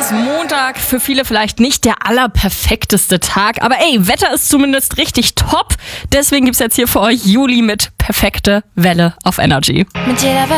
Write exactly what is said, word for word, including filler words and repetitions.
ist Montag, für viele vielleicht nicht der allerperfekteste Tag, aber ey, Wetter ist zumindest richtig top. Deswegen gibt's jetzt hier für euch Juli mit Perfekte Welle auf Energy. Mit jeder Welle